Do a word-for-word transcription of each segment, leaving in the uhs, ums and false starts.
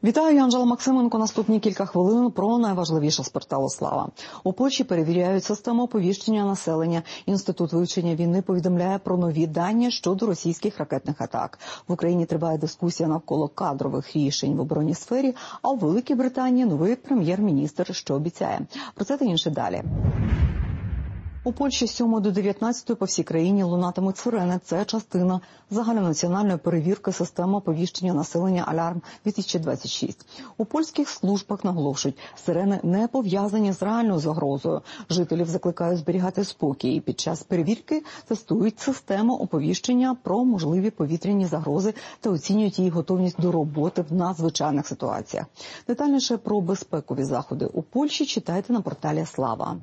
Вітаю, я Анжела Максименко. Наступні кілька хвилин про найважливіше з порталу «Слава». У Польщі перевіряють систему оповіщення населення. Інститут вивчення війни повідомляє про нові дані щодо російських ракетних атак. В Україні триває дискусія навколо кадрових рішень в оборонній сфері, а у Великій Британії новий прем'єр-міністр що обіцяє. Про це та інше далі. У Польщі з сьомої до дев'ятнадцятої по всій країні лунатимуть сирени. Це частина загальнонаціональної перевірки системи оповіщення населення «Алярм дві тисячі двадцять шість». У польських службах наголошують, сирени не пов'язані з реальною загрозою. Жителів закликають зберігати спокій. І під час перевірки тестують систему оповіщення про можливі повітряні загрози та оцінюють її готовність до роботи в надзвичайних ситуаціях. Детальніше про безпекові заходи у Польщі читайте на порталі «Слава».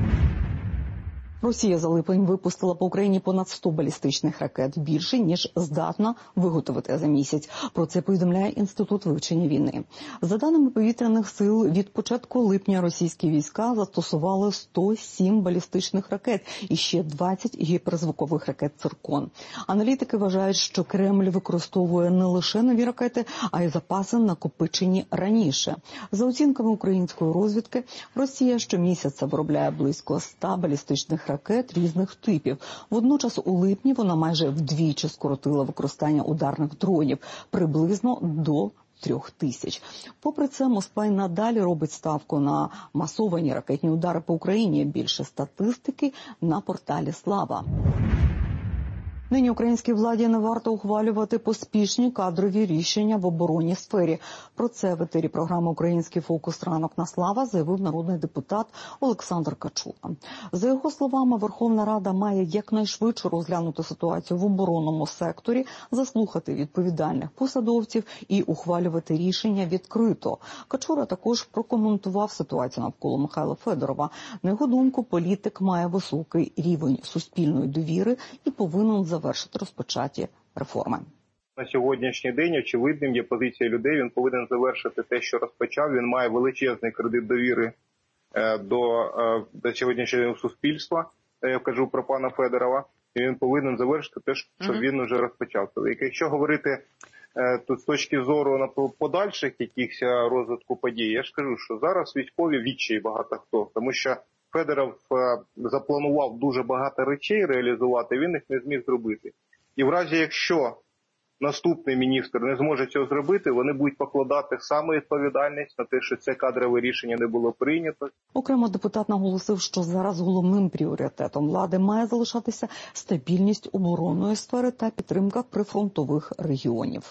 Росія за липень випустила по Україні понад сто балістичних ракет, більше, ніж здатна виготовити за місяць. Про це повідомляє Інститут вивчення війни. За даними повітряних сил, від початку липня російські війська застосували сто сім балістичних ракет і ще двадцять гіперзвукових ракет «Циркон». Аналітики вважають, що Кремль використовує не лише нові ракети, а й запаси, накопичені раніше. За оцінками української розвідки, Росія щомісяця виробляє близько ста балістичних ракет різних типів. Водночас у липні вона майже вдвічі скоротила використання ударних дронів, приблизно до трьох тисяч. Попри це, Москва й надалі робить ставку на масовані ракетні удари по Україні. Більше статистики на порталі «Слава». Нині українській владі не варто ухвалювати поспішні кадрові рішення в оборонній сфері. Про це в етері програми «Український фокус. Ранок на Слава» заявив народний депутат Олександр Качура. За його словами, Верховна Рада має якнайшвидше розглянути ситуацію в оборонному секторі, заслухати відповідальних посадовців і ухвалювати рішення відкрито. Качура також прокоментував ситуацію навколо Михайла Федорова. На його думку, політик має високий рівень суспільної довіри і повинен завершити розпочаті реформи. На сьогоднішній день очевидним є позиція людей, він повинен завершити те, що розпочав. Він має величезний кредит довіри до, до сьогоднішнього суспільства, я кажу про пана Федорова, і він повинен завершити те, що mm-hmm. він вже розпочав. І якщо говорити тут з точки зору на подальших якихось розвитку подій, я ж кажу, що зараз військові відчаї багато хто, тому що Федоров запланував дуже багато речей реалізувати, він їх не зміг зробити. І в разі, якщо наступний міністр не зможе цього зробити, вони будуть покладати саме відповідальність на те, що це кадрове рішення не було прийнято. Окремо депутат наголосив, що зараз головним пріоритетом влади має залишатися стабільність оборонної сфери та підтримка прифронтових регіонів.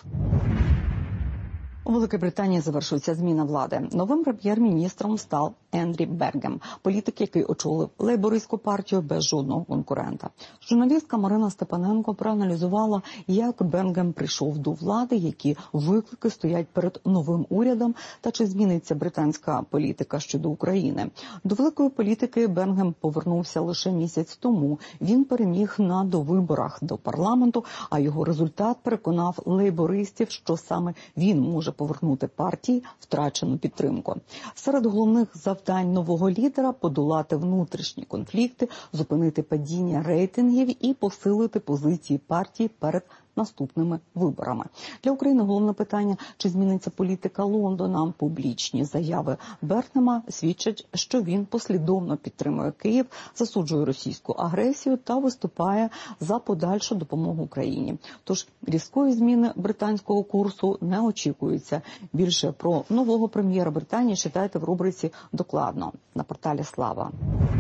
У Великій Британії завершується зміна влади. Новим прем'єр-міністром став Ендрі Бергем, політик, який очолив лейбористську партію без жодного конкурента. Журналістка Марина Степаненко проаналізувала, як Бергем прийшов до влади, які виклики стоять перед новим урядом та чи зміниться британська політика щодо України. До великої політики Бергем повернувся лише місяць тому. Він переміг на довиборах до парламенту, а його результат переконав лейбористів, що саме він може повернути партії втрачену підтримку. Серед головних завдань нового лідера – подолати внутрішні конфлікти, зупинити падіння рейтингів і посилити позиції партії перед наступними виборами. Для України головне питання – чи зміниться політика Лондона. Публічні заяви Бергема свідчать, що він послідовно підтримує Київ, засуджує російську агресію та виступає за подальшу допомогу Україні. Тож різкої зміни британського курсу не очікується. Більше про нового прем'єра Британії читайте в рубриці «Докладно» на порталі «Слава».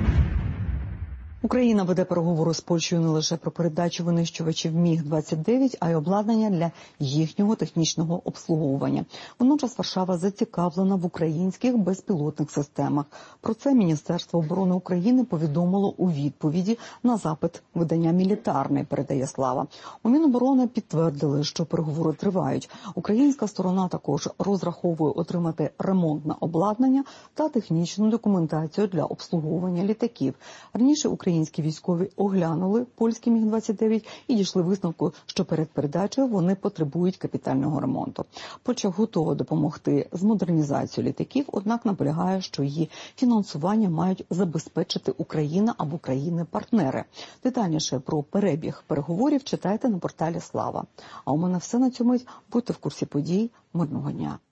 Україна веде переговори з Польщею не лише про передачу винищувачів Міг двадцять дев'ять, а й обладнання для їхнього технічного обслуговування. Водночас Варшава зацікавлена в українських безпілотних системах. Про це Міністерство оборони України повідомило у відповіді на запит видання «Мілітарний», передає «Слава». У Міноборони підтвердили, що переговори тривають. Українська сторона також розраховує отримати ремонтне обладнання та технічну документацію для обслуговування літаків. Раніше українські військові оглянули польські Міг двадцять дев'ять і дійшли висновку, що перед передачею вони потребують капітального ремонту. Польща готова допомогти з модернізацією літаків, однак наполягає, що її фінансування мають забезпечити Україна або країни-партнери. Детальніше про перебіг переговорів читайте на порталі «Слава». А у мене все на цьому. Будьте в курсі подій. Мирного дня.